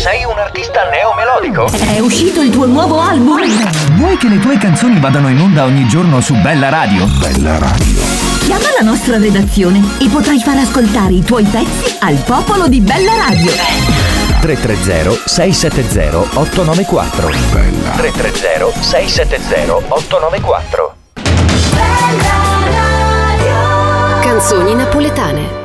Sei un artista neomelodico? È uscito il tuo nuovo album? Vuoi che le tue canzoni vadano in onda ogni giorno su Bella Radio? Bella Radio. Chiama la nostra redazione e potrai far ascoltare i tuoi pezzi al popolo di Bella Radio. 330-670-894. Bella. 330-670-894. Canzoni napoletane.